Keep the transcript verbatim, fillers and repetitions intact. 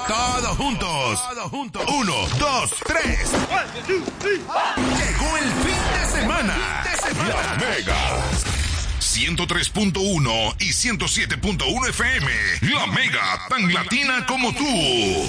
Todos juntos. Todos juntos. Uno, dos, tres. Llegó el fin de semana. Fin de semana. La Mega. ciento tres punto uno y ciento siete punto uno F M. La Mega, tan latina como tú.